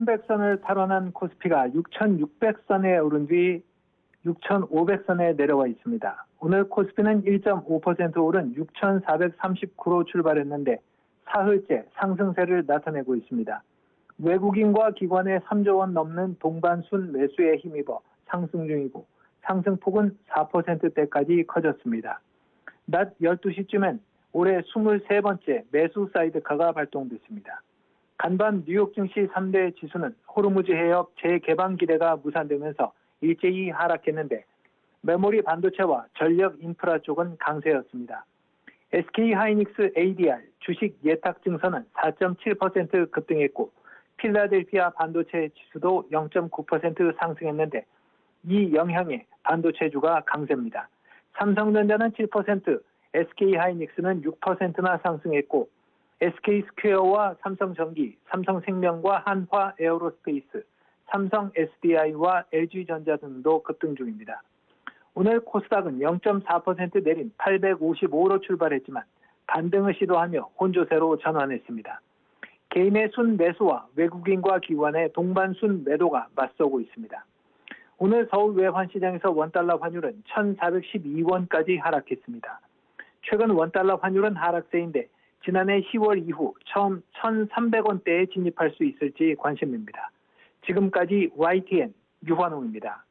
300선을 탈환한 코스피가 6,600선에 오른 뒤 6,500선에 내려와 있습니다. 오늘 코스피는 1.5% 오른 6,439로 출발했는데 사흘째 상승세를 나타내고 있습니다. 외국인과 기관의 3조 원 넘는 동반순 매수에 힘입어 상승 중이고 상승폭은 4%대까지 커졌습니다. 낮 12시쯤엔 올해 23번째 매수 사이드카가 발동됐습니다. 간밤 뉴욕 증시 3대 지수는 호르무즈 해협 재개방 기대가 무산되면서 일제히 하락했는데 메모리 반도체와 전력 인프라 쪽은 강세였습니다. SK하이닉스 ADR 주식 예탁 증서는 4.7% 급등했고 필라델피아 반도체 지수도 0.9% 상승했는데 이 영향에 반도체주가 강세입니다. 삼성전자는 7%, SK하이닉스는 6%나 상승했고 SK스퀘어와 삼성전기, 삼성생명과 한화에어로스페이스, 삼성 SDI와 LG전자 등도 급등 중입니다. 오늘 코스닥은 0.4% 내린 855로 출발했지만 반등을 시도하며 혼조세로 전환했습니다. 개인의 순 매수와 외국인과 기관의 동반 순 매도가 맞서고 있습니다. 오늘 서울 외환시장에서 원달러 환율은 1,412원까지 하락했습니다. 최근 원달러 환율은 하락세인데 지난해 10월 이후 처음 1,300원대에 진입할 수 있을지 관심입니다. 지금까지 YTN 유환홍입니다.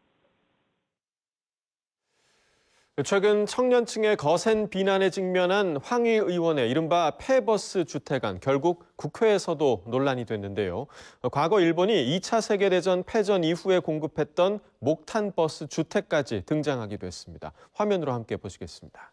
최근 청년층의 거센 비난에 직면한 황희 의원의 이른바 폐버스 주택안, 결국 국회에서도 논란이 됐는데요. 과거 일본이 2차 세계대전 패전 이후에 공급했던 목탄버스 주택까지 등장하기도 했습니다. 화면으로 함께 보시겠습니다.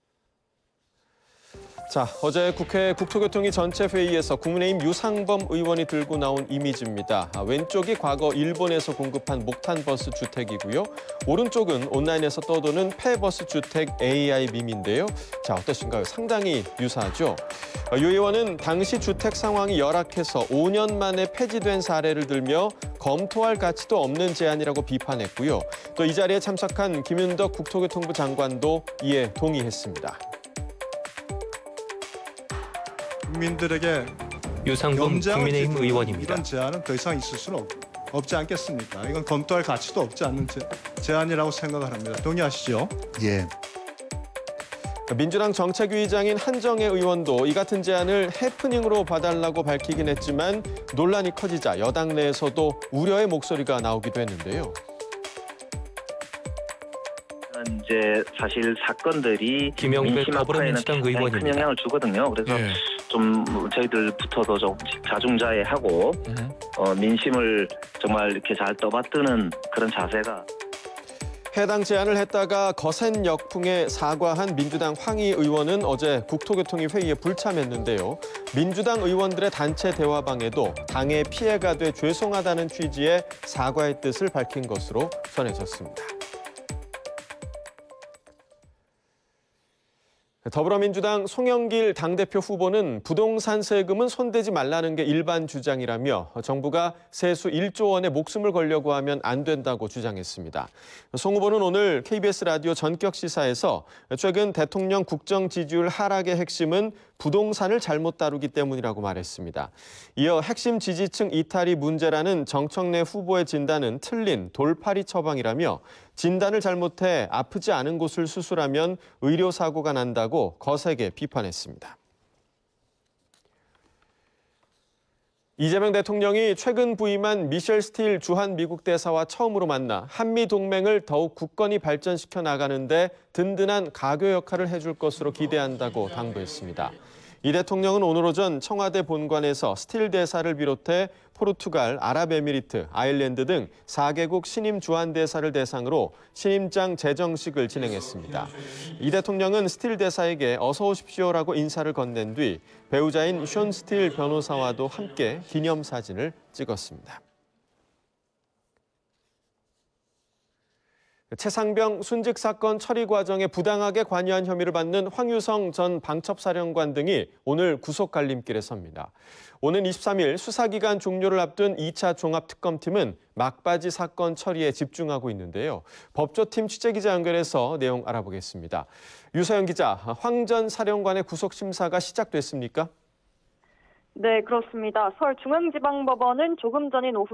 자, 어제 국회 국토교통위 전체 회의에서 국민의힘 유상범 의원이 들고 나온 이미지입니다. 왼쪽이 과거 일본에서 공급한 목탄버스 주택이고요. 오른쪽은 온라인에서 떠도는 폐버스 주택 AI 밈인데요. 자, 어떠신가요? 상당히 유사하죠? 유 의원은 당시 주택 상황이 열악해서 5년 만에 폐지된 사례를 들며 검토할 가치도 없는 제안이라고 비판했고요. 또 이 자리에 참석한 김윤덕 국토교통부 장관도 이에 동의했습니다. 국민들에게 유상범 국민의힘 의원입니다. 이런 제안은 더 이상 있을 수는 없지 않겠습니까? 이건 검토할 가치도 없지 않는 제안이라고 생각을 합니다. 동의하시죠? 예. 민주당 정책위의장인 한정혜 의원도 이 같은 제안을 해프닝으로 봐달라고 밝히긴 했지만 논란이 커지자 여당 내에서도 우려의 목소리가 나오기도 했는데요. 이제 사실 사건들이 김영배 더불어민주당 큰 의원입니다. 영향을 주거든요. 그래서 좀 저희들부터도 좀 자중자애하고 민심을 정말 이렇게 잘 떠받드는 그런 자세가. 해당 제안을 했다가 거센 역풍에 사과한 민주당 황희 의원은 어제 국토교통위 회의에 불참했는데요. 민주당 의원들의 단체 대화방에도 당에 피해가 돼 죄송하다는 취지의 사과의 뜻을 밝힌 것으로 전해졌습니다. 더불어민주당 송영길 당대표 후보는 부동산 세금은 손대지 말라는 게 일반 주장이라며 정부가 세수 1조 원에 목숨을 걸려고 하면 안 된다고 주장했습니다. 송 후보는 오늘 KBS 라디오 전격 시사에서 최근 대통령 국정 지지율 하락의 핵심은 부동산을 잘못 다루기 때문이라고 말했습니다. 이어 핵심 지지층 이탈이 문제라는 정청래 후보의 진단은 틀린 돌팔이 처방이라며 진단을 잘못해 아프지 않은 곳을 수술하면 의료사고가 난다고 거세게 비판했습니다. 이재명 대통령이 최근 부임한 미셸 스틸 주한 미국 대사와 처음으로 만나 한미 동맹을 더욱 굳건히 발전시켜 나가는 데 든든한 가교 역할을 해줄 것으로 기대한다고 당부했습니다. 이 대통령은 오늘 오전 청와대 본관에서 스틸 대사를 비롯해 포르투갈, 아랍에미리트, 아일랜드 등 4개국 신임 주한 대사를 대상으로 신임장 제정식을 진행했습니다. 이 대통령은 스틸 대사에게 어서 오십시오라고 인사를 건넨 뒤 배우자인 숀 스틸 변호사와도 함께 기념사진을 찍었습니다. 최상병 순직 사건 처리 과정에 부당하게 관여한 혐의를 받는 황유성 전 방첩사령관 등이 오늘 구속 갈림길에 섭니다. 오는 23일 수사기간 종료를 앞둔 2차 종합특검팀은 막바지 사건 처리에 집중하고 있는데요. 법조팀 취재기자 연결해서 내용 알아보겠습니다. 유서영 기자, 황 전 사령관의 구속 심사가 시작됐습니까? 네, 그렇습니다. 서울중앙지방법원은 조금 전인 오후